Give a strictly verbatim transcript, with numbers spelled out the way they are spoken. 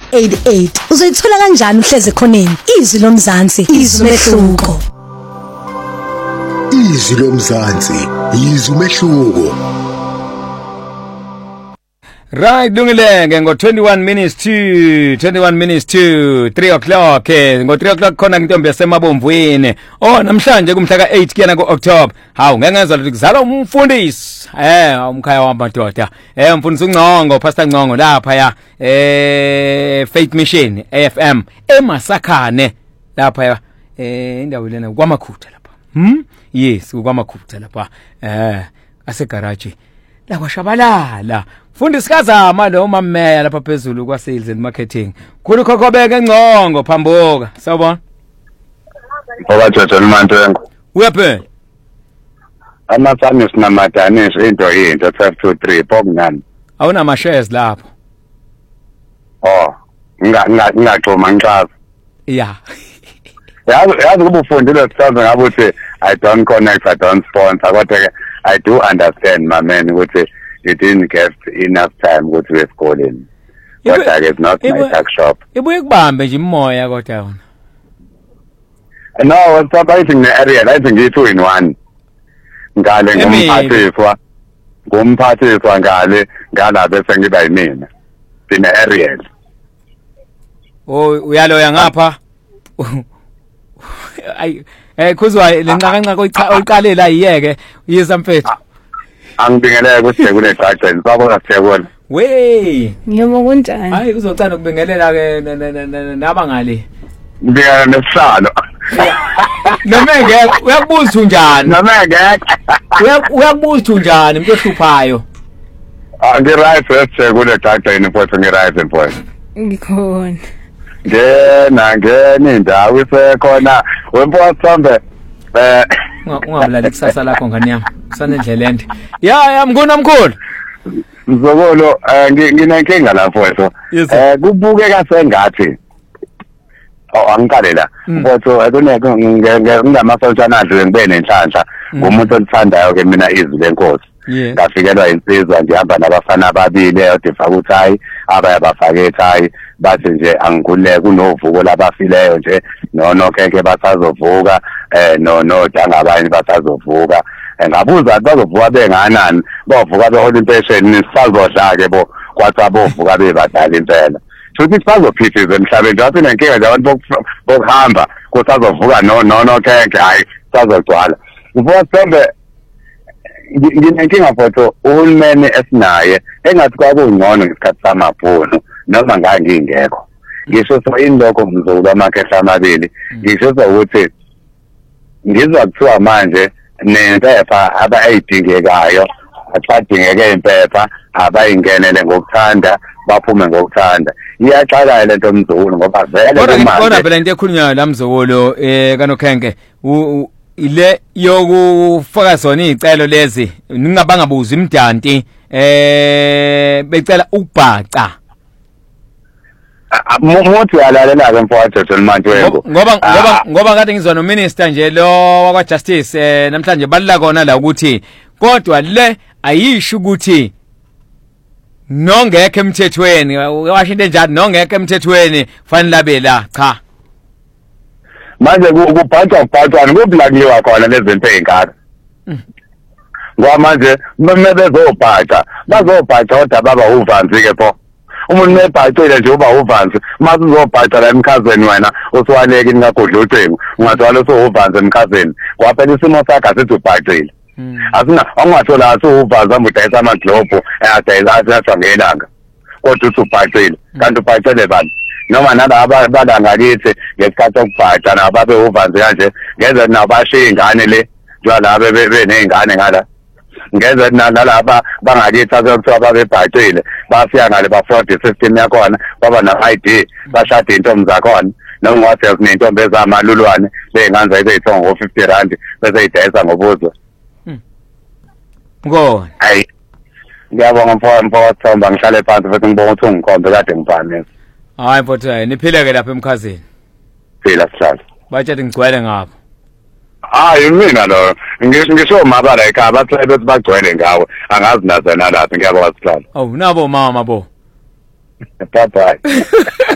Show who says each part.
Speaker 1: eight eight. Uzoyithola kanjani uhleze khoneni? Izwi lomzansi, izwi umehluko.
Speaker 2: Izwi lomzansi, izwi umehluko.
Speaker 3: Right, Lungilenge ngo twenty-one minutes to twenty-one minutes to three o'clock eh ngo three o'clock khona intombi yasemabomvweni. Oh namhlanje kumhla ka eight kuyena ku October. Hawu ngeke ngezwe ukuthi kuzala umfundisi. Eh umkhaya wamadoda. Eh umfundisi uNgcongo, Pastor Ngcongo lapha ya eh Faith Mission A F M eMasakhane lapha ya eh indawo lena kwaMakhutha lapha. Hmm? Yes, kwaMakhutha lapha. Eh ase garage. La kwashabalala. Fundisi kazama lo mameya lapha phezulu kwa sales and marketing. Khulu khokhobeke Ngcongo phambuka. Sawubona?
Speaker 4: Ngoba Jojo Mantwengo.
Speaker 3: Uyaphe?
Speaker 4: Amathani sinamadanisho into into twelve to three pokunani.
Speaker 3: Awuna ma shares lapho.
Speaker 4: Oh, nga nga ngaxoma ngichaza.
Speaker 3: Yeah.
Speaker 4: Yazi yazi kuba ufundile sisazi ngabe uthi I don't connect, I don't sponsor kodwa I do understand my man ukuthi you didn't get enough time ukuthi we schooling. But I is not my tuck shop.
Speaker 3: Ibuye kubambe nje imoya kodwa wona.
Speaker 4: No, what's up I think the area I think it's two in one. Ngale ngumphathiswa. Ngumphathiswa ngale ngala bese ngiba yimina. Sine area.
Speaker 3: Oh uyaloya ngapha. Ay eh kuzwa lenqakanqa koyiqalela iyeke yisa mfethu.
Speaker 4: Angibingelele ukuthi kune garden sabona siyabona.
Speaker 3: We
Speaker 1: Ngiyebo kunjani?
Speaker 3: Hayi uzocana ukubingelela ke nabangale.
Speaker 4: Ngibingelela nesihlalo.
Speaker 3: Nomenge uyakubuza unjani?
Speaker 4: Nomenge
Speaker 3: uyakubuza unjani umuntu ohluphayo?
Speaker 4: Ah ngi right first kune garden mfowethu ngi right mfowethu.
Speaker 1: Ngikhona.
Speaker 4: Ngena ngena indawo isekhona wemfowethu eh
Speaker 3: ungabulali kusasa lakho ngani yami sanendlela ende ya ya mnguna mkhulu
Speaker 4: Mzokolo nginenkinga lapho wethu eh kubukeka sengathi oh angiqale la mfowethu akuneke ngingamasoltshana adle ngibe nenhlanhla ngumuntu olithandayo ke mina izwi lenkosi ngafikelwa insizwa ngihamba nabafana ababili eyodifaka uthayi abayabafake ethayi bathi nje angikule kunovuko labafileyo nje nono keke basazovuka eh no no danga abanye basazovuka ngabuza bazovuka benganani bavuka behola impesheni nisazodla ke bo kwathi abovuka bebadala impela futhi sizophithizwa emhlabeni lapho inenkinga nje abantu bokuhamba kusazovuka no no no keke hayi sizogcwala mfowethu nginenkinga photo uhulumeni esinaye engathi kwakungcono ngesikhathi samabhunu noma ngangingekho ngisho so indoko mzulu amakhehle amabili ngisho ukuthi ngizwa kuthiwa manje nempepha abayidingekayo asadingeke impepha abayingenele ngokuthanda baphume ngokuthanda iyaxala lento mzulu ngoba vele
Speaker 3: manje kodwa phela into ekhulunywa la mzukulu eh kanokhenke ile yokufaka zona izicelo lezi ningabangabuza imdanti eh becela ukubhaca
Speaker 4: Muthi yalalela ke mfowethu Jojo Mantwengo
Speaker 3: ngoba ngoba ngoba kade ngizwa no minister nje lo wakwa justice eh namhlanje balila kona la ukuthi kodwa le ayisho ukuthi nongeke emthethweni washo into enjani nongeke emthethweni fanele labe la cha
Speaker 4: manje kubhaca kubhacana kubulakiwa khona lezinto ezingaka ngoba manje mebezobhaca bazobhaca kodwa baba uvanzi ke pho umuntu nebhacile nje uba uvanzi mase uzobhaca la emkhazeni wena usiwaleke ningagodla ucingo ungathwala usuvanzi emkhazeni kwaphela isimo sakhe asithi ubhacile asina angathola usuvanzi ambudayisa amaglobo ayadayisa athi ngelanga kodwa usubhacile kanti ubhacile bani noma nalaba balangakithi ngesikhathi okubhaca nababe uvanzi kanje ngeze nabashiya ingane le njalo benezingane ngala ngeze nalaba bangakithi akuthiwa babebhacile bafika ngale bafrod system yakhona baba na-I D bashada intombi zakhona noma ngathi kunentombi ezamalulwane ley'ngane zayithonga ngo-fifty rand bese yidayisa ngobuzwe
Speaker 3: ngona
Speaker 4: hayi ngiyabonga mfowethu Thomba ngihlale phansi futhi ngibonga ukuthi ungikhombe kade ngibhanisa
Speaker 3: hayi mfowethu niphile-ke lapha emkhazeni
Speaker 4: phila sihlala
Speaker 3: batshathi ngigcwele ngapho
Speaker 4: hayi mina lo ngisho mabala ekhaya bathi bethi bagcwele ngawe angazi nazo nalaphi ngiyabonga sihlala
Speaker 3: awu nabo mama bo
Speaker 4: bye bye